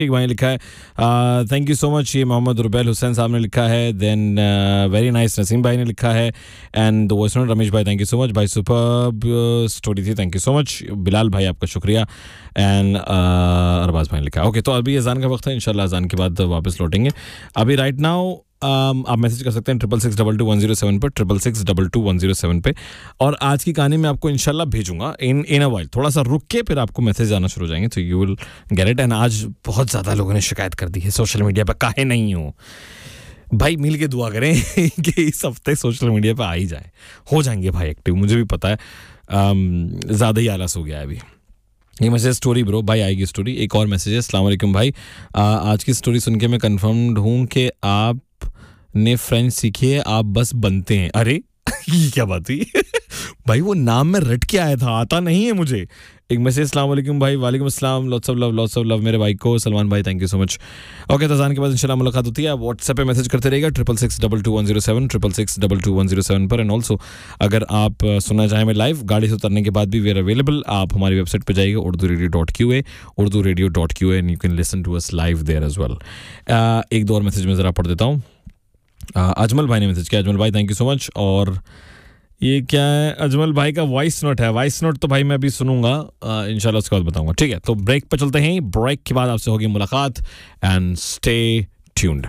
एक भाई लिखा है थैंक यू सो मच, ये मोहम्मद रुबैल हुसैन साहब ने लिखा है. देन वेरी नाइस नसीम भाई ने लिखा है. And the voice note Ramesh भाई थैंक यू सो मच भाई, सुपर्ब स्टोरी थी, thank you so much. Bilal भाई आपका शुक्रिया. एंड अरबाज भाई ने लिखा है. ओके, तो अभी अजान का वक्त है, इंशाल्लाह अजान के बाद वापस लौटेंगे. अभी राइट नाउ आप मैसेज कर सकते हैं 66622107 पर, 66622107 पे. और आज की कहानी मैं आपको इंशाल्लाह भेजूंगा इन अ वाइल. थोड़ा सा रुक के फिर आपको मैसेज आना शुरू हो जाएंगे, तो you will get it. And आज बहुत ज़्यादा लोगों ने शिकायत कर दी है सोशल मीडिया पर, काहे नहीं हो भाई. मिल के दुआ करें कि इस हफ्ते सोशल मीडिया पर आ ही जाए, हो जाएंगे भाई एक्टिव. मुझे भी पता है ज़्यादा ही आलस हो गया है अभी. ये मैसेज स्टोरी ब्रो भाई, आएगी स्टोरी. एक और मैसेज है, अस्सलाम वालेकुम भाई, आज की स्टोरी सुन के मैं कन्फर्म्ड हूँ कि आप ने फ्रेंच सीखी है, आप बस बनते हैं. अरे ये क्या बात हुई भाई, वो नाम में रट के आया था, आता नहीं है मुझे. एक मैसेज, अस्सलाम वालेकुम भाई. वालेकुम अस्सलाम, लॉट्स ऑफ लव मेरे भाई को, सलमान भाई thank you so much. Okay, तो अज़ान के बाद इंशाल्लाह मुलाकात होती है. आप व्हाट्सएप पे मैसेज करते रहिएगा 66622107 66622107 पर. एंड ऑल्सो अगर आप सुनना चाहें मैं लाइव गाड़ी से उतरने के बाद भी वी आर अवेलेबल. आप हमारी वेबसाइट पर जाइएगा urduradio.qa urduradio.qa and you can listen to us live there as well. एक दो और मैसेज में ज़रा पढ़ देता हूँ. अजमल भाई ने मैसेज किया. अजमल भाई थैंक यू सो मच. और ये क्या है, अजमल भाई का वॉइस नोट है. वॉइस नोट तो भाई मैं अभी सुनूंगा इंशाल्लाह, उसके बाद बताऊंगा. ठीक है, तो ब्रेक पर चलते हैं. ब्रेक के बाद आपसे होगी मुलाकात. And stay tuned.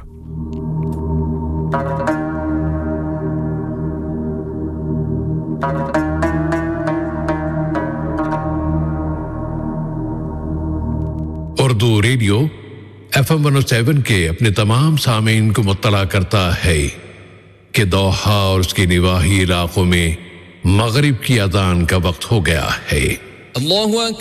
Urdu radio FM 107 के अपने तमाम सामीन को मुत्तला करता है कि दोहा और उसके निवाही इलाकों में मगरिब की अज़ान का वक्त हो गया है. अल्लाहु